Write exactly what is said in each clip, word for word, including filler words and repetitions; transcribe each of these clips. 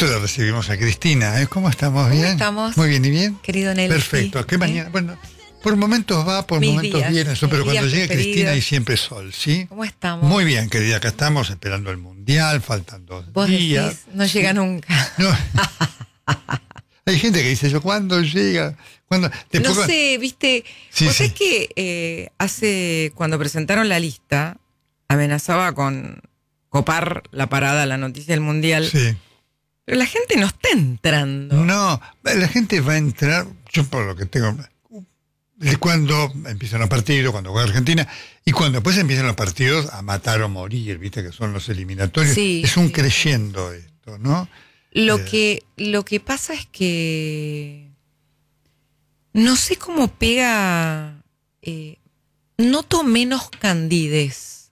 gusto le recibimos a Cristina. ¿eh? ¿Cómo estamos? ¿Cómo ¿Bien? estamos? Muy bien, ¿y bien? Querido Nelly. Perfecto. ¿Qué ¿Eh? mañana? Bueno, por momentos va, por Mis momentos días, viene eso, mis pero cuando días llegue preferidos. Cristina hay siempre sol, ¿sí? ¿Cómo estamos? Muy bien, querida. Acá estamos esperando el Mundial, faltan dos Vos días. decís, no ¿sí? llega nunca. No. Hay gente que dice, yo, ¿cuándo llega? ¿Cuándo? Después, No sé, viste, Sí, vos sí. sabés que eh, hace, cuando presentaron la lista, amenazaba con copar la parada, la noticia del Mundial, Sí. pero la gente no está entrando. No, la gente va a entrar, yo por lo que tengo, cuando empiezan los partidos, cuando juega Argentina, y cuando después empiezan los partidos a matar o morir, viste que son los eliminatorios, Sí, es un sí. creyendo esto, ¿no? Lo Eh. que, lo que pasa es que no sé cómo pega, eh, noto menos candidez.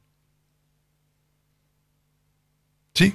Sí.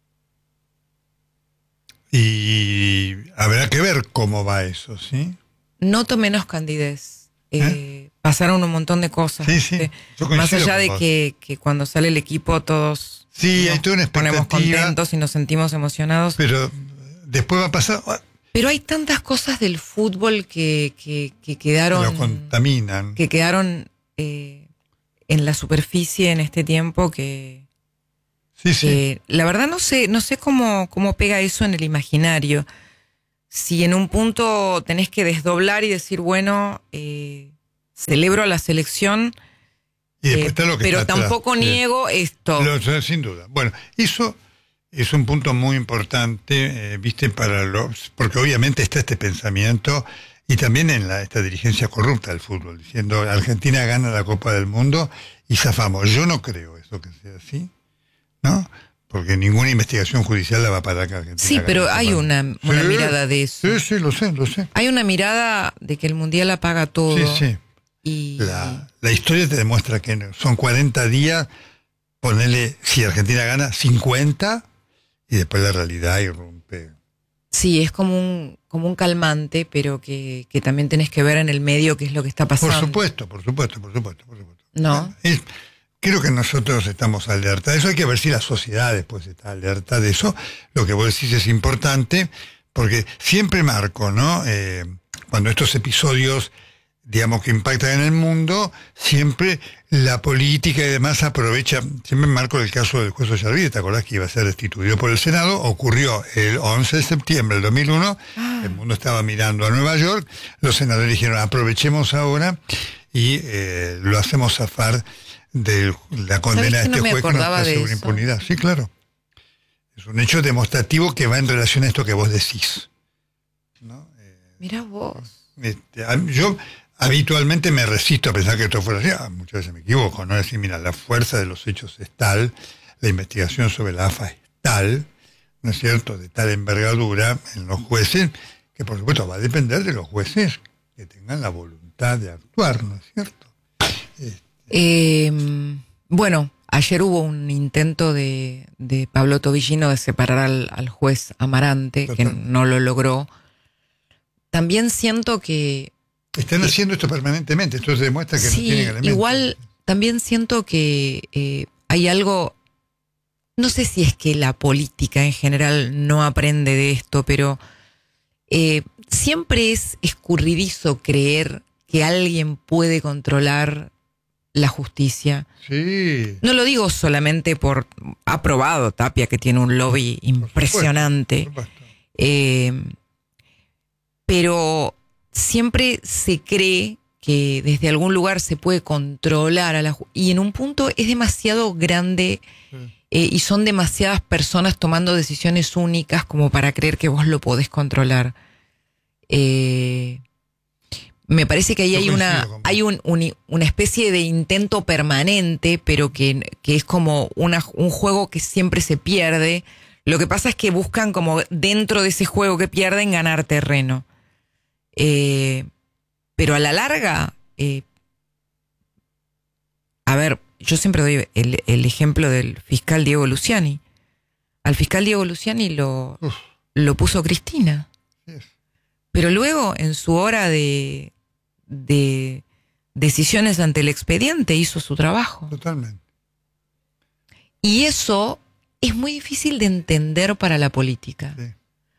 Y habrá que ver cómo va eso, ¿sí? Noto menos candidez. Eh, ¿Eh? Pasaron un montón de cosas. Sí, sí. ¿viste? Yo Más coincido allá con de vos. que, que cuando sale el equipo todos Sí, hay nos toda una ponemos expectativa. contentos y nos sentimos emocionados. Pero después va a pasar, Pero hay tantas cosas del fútbol que, que, que quedaron, lo contaminan. que quedaron eh, en la superficie en este tiempo que, Sí, sí. que la verdad no sé, no sé cómo, cómo pega eso en el imaginario. Si en un punto tenés que desdoblar y decir, bueno, eh, celebro a la selección, Y después eh, está lo que pero está atrás. tampoco Sí. niego esto. Lo- sin duda. Bueno, eso es un punto muy importante, eh, viste, para los, porque obviamente está este pensamiento y también en la, esta dirigencia corrupta del fútbol, diciendo Argentina gana la Copa del Mundo y zafamos. Yo no creo eso que sea así, ¿no? Porque ninguna investigación judicial la va a parar que Argentina Sí, gane pero la Copa hay del una, Mundo. una Sí, mirada de eso. Sí, sí, lo sé, lo sé. Hay una mirada de que el mundial apaga todo. Sí, sí. Y La, la historia te demuestra que no. Son cuarenta días, ponele, si Argentina gana, cincuenta, y después la realidad irrumpe. sí, es como un, como un calmante, pero que, que también tenés que ver en el medio qué es lo que está pasando. Por supuesto, por supuesto, por supuesto, por supuesto. ¿No? Es, creo que nosotros estamos alerta de eso. Hay que ver si la sociedad después está alerta de eso. Lo que vos decís es importante, porque siempre marco, ¿no? Eh, cuando estos episodios, digamos, que impactan en el mundo, siempre la política y demás aprovecha, siempre marco el caso del juez Ollarvide, ¿te acordás que iba a ser destituido por el Senado? Ocurrió el once de septiembre del dos mil uno, Ah. el mundo estaba mirando a Nueva York, los senadores dijeron, aprovechemos ahora y eh, lo hacemos zafar de la condena de que no este me juez que nos acordaba de asegura eso? impunidad. Sí, claro. Es un hecho demostrativo que va en relación a esto que vos decís, ¿no? Eh, Mirá vos. este, a- yo habitualmente me resisto a pensar que esto fuera así. Ah, muchas veces me equivoco, ¿no? Es decir, mira, la fuerza de los hechos es tal, la investigación sobre la A F A es tal, ¿no es cierto?, de tal envergadura en los jueces, que por supuesto va a depender de los jueces que tengan la voluntad de actuar, ¿no es cierto? Eh, bueno, ayer hubo un intento de, de Pablo Tobillino de separar al, al juez Amarante, que Total. no lo logró. También siento que Están haciendo esto permanentemente, esto demuestra que no sí, tienen elementos. igual también siento que eh, hay algo, no sé si es que la política en general no aprende de esto, pero eh, siempre es escurridizo creer que alguien puede controlar la justicia. Sí. No lo digo solamente por, ha probado Tapia que tiene un lobby impresionante, Por supuesto, por supuesto. eh, pero siempre se cree que desde algún lugar se puede controlar a la ju- y en un punto es demasiado grande Sí. eh, y son demasiadas personas tomando decisiones únicas como para creer que vos lo podés controlar. Eh, me parece que ahí Yo hay una coincido con vos. hay un, un- una especie de intento permanente, pero que, que es como una, un juego que siempre se pierde. Lo que pasa es que buscan como dentro de ese juego que pierden ganar terreno. Eh, pero a la larga, eh, a ver, yo siempre doy el, el ejemplo del fiscal Diego Luciani. Al fiscal Diego Luciani lo, Uf. lo puso Cristina. Sí. Pero luego, en su hora de, de decisiones ante el expediente, hizo su trabajo. Totalmente. Y eso es muy difícil de entender para la política. Sí.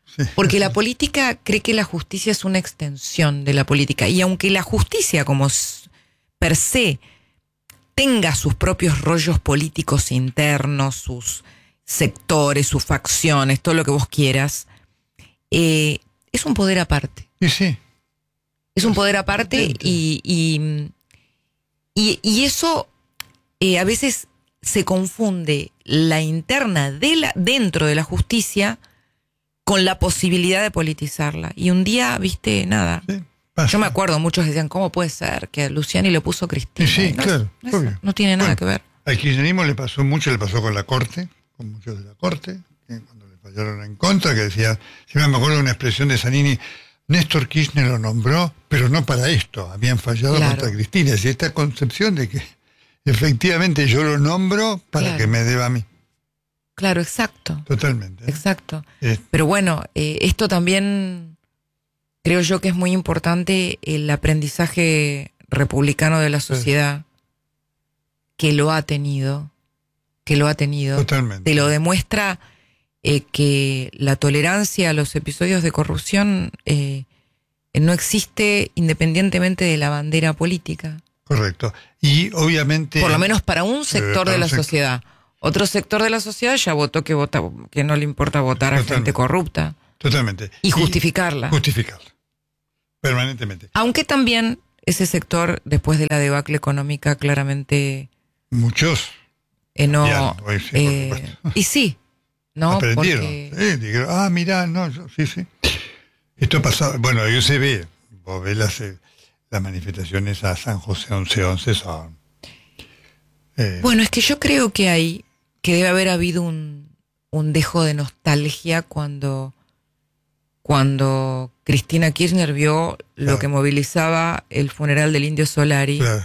Sí. Porque la política cree que la justicia es una extensión de la política. Y aunque la justicia como per se tenga sus propios rollos políticos internos, sus sectores, sus facciones, todo lo que vos quieras, eh, es un poder aparte. Sí, sí. Es un poder aparte y, y, y, y eso eh, a veces se confunde la interna de la, dentro de la justicia con la posibilidad de politizarla. Y un día, viste, nada. Sí, yo me acuerdo, muchos decían, ¿cómo puede ser que a Luciani le puso Cristina? Sí, sí, no, claro. No, es, no tiene nada bueno, que ver. Al kirchnerismo le pasó mucho, le pasó con la Corte, con muchos de la Corte, que cuando le fallaron en contra, que decía, si me acuerdo de una expresión de Zanini, Néstor Kirchner lo nombró, pero no para esto, habían fallado claro. contra Cristina. Y esta concepción de que efectivamente yo lo nombro para claro. que me deba a mí. Claro, exacto. Totalmente. ¿eh? Exacto. Eh. Pero bueno, eh, esto también creo yo que es muy importante el aprendizaje republicano de la sociedad, sí. que lo ha tenido, que lo ha tenido. Totalmente. Te lo demuestra eh, que la tolerancia a los episodios de corrupción eh, no existe independientemente de la bandera política. Correcto. Y obviamente... Por lo menos para un sector eh, de la sector. sociedad. Otro sector de la sociedad ya votó que vota que no le importa votar Totalmente. a gente corrupta. Totalmente. Y justificarla. Y justificarla. Permanentemente. Aunque también ese sector, después de la debacle económica, claramente... Muchos. Eh, no, ya, hoy sí, eh, y sí, ¿no? Aprendieron. Porque... Sí, dijeron, ah, mirá, no, yo, sí, sí. Esto ha pasado, bueno, yo se ve, vos ves las, las manifestaciones a San José once once son... Eh, bueno, es que yo creo que hay, que debe haber habido un, un dejo de nostalgia cuando, cuando Cristina Kirchner vio claro. lo que movilizaba el funeral del Indio Solari. Claro.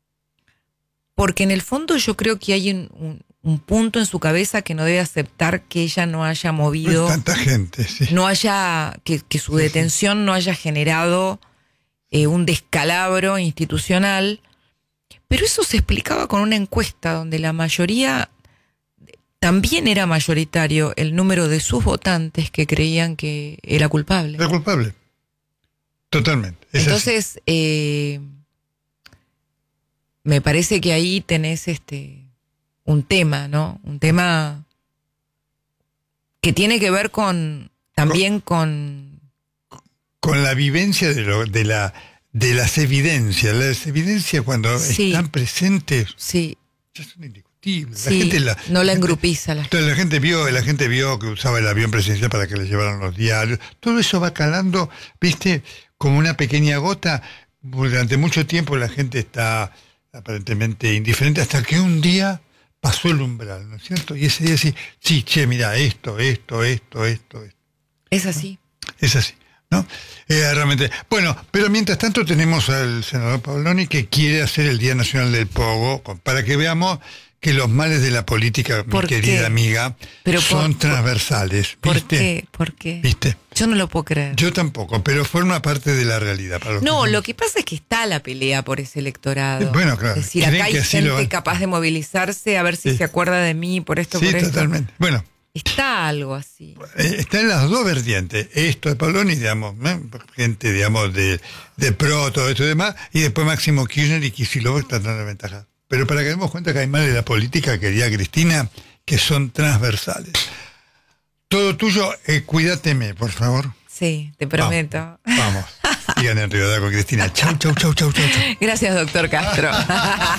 Porque en el fondo yo creo que hay un, un, un punto en su cabeza que no debe aceptar que ella no haya movido... No tanta gente, sí. No haya, que, que su sí, detención sí. no haya generado eh, un descalabro institucional. Pero eso se explicaba con una encuesta donde la mayoría, también era mayoritario el número de sus votantes que creían que era culpable. Era culpable. Totalmente. Es Entonces, eh, me parece que ahí tenés este un tema, ¿no? Un tema que tiene que ver con también con... Con la vivencia de, lo, de la... de las evidencias. Las evidencias cuando sí. están presentes sí. ya son indiscutibles. Sí. La gente la, no la, la engrupiza. Gente, la, la gente vio, la gente vio que usaba el avión presidencial para que le llevaran los diarios. Todo eso va calando, viste, como una pequeña gota. Durante mucho tiempo la gente está aparentemente indiferente hasta que un día pasó el umbral, ¿no es cierto? Y ese día sí, sí, che, mira, esto, esto, esto, esto, esto. Es así. Es así. ¿No? Eh, realmente. Bueno, pero mientras tanto tenemos al senador Pavloni que quiere hacer el Día Nacional del Pogo para que veamos que los males de la política, mi querida qué? amiga, pero son por, transversales. ¿Por ¿viste? qué? ¿Por qué? ¿Viste? Yo no lo puedo creer. Yo tampoco, pero forma parte de la realidad. Para los no, que lo que pasa es que está la pelea por ese electorado. Bueno, claro. Es decir, acá hay gente capaz de movilizarse a ver si sí. se acuerda de mí por esto, sí, por esto. Sí, totalmente. Bueno. Está algo así. Está en las dos vertientes. Esto de Pavloni, digamos, ¿eh? gente, digamos, de, de pro, todo esto y demás, y después Máximo Kirchner y Kicillof están dando ventaja. Pero para que demos cuenta que hay males de la política, querida Cristina, que son transversales. Todo tuyo, eh, cuídateme, por favor. Sí, te prometo. Vamos. vamos. Sigan en Rivadavia con Cristina. Chau, chau, chau, chau, chau. Gracias, doctor Castro.